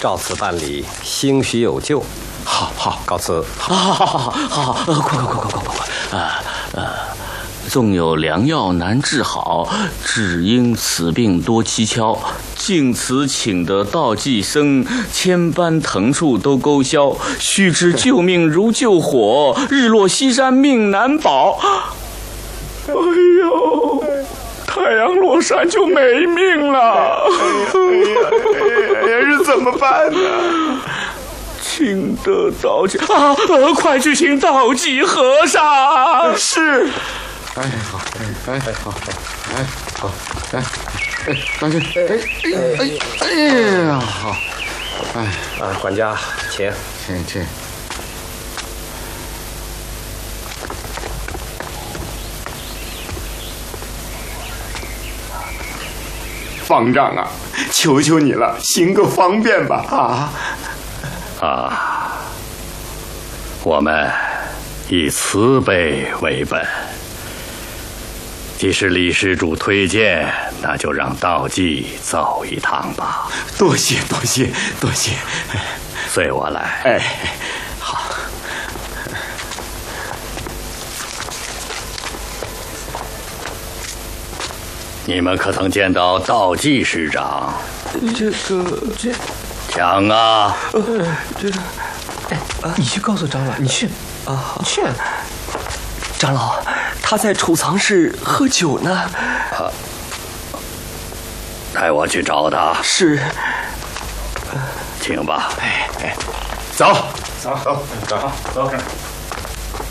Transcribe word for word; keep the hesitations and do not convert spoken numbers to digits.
照此办理，兴许有救。 好，好， 告辞。 好，好，好，好，好，好，呃，快，快，快，快，快，快！啊，呃，纵有良药难治好，只因此病多蹊跷。敬此请得道济僧，千般藤树都勾销。须知救命如救火，日落西山命难保。哎呦，太阳落山就没命了。 哎呀，这怎么办呢？ 请得道济啊！呃，快去请道济和尚。 是。 哎，好，哎，好，哎，好，哎，哎，上去，哎，哎，哎，哎呀，好，哎， 啊，管家，请， 请，请。 方丈啊，求求你了，行个方便吧！啊啊，我们以慈悲为本。既是李施主推荐，那就让道济走一趟吧。 多谢，多谢，多谢。 随我来。 哎，好。 你们可曾见到道济师长？ 这个这讲啊！ 呃，这个，哎，你去告诉长老，你去啊，你去。长老，他在储藏室喝酒呢。 啊，带我去找他。 是。 请吧。 哎哎， 走， 走走走走。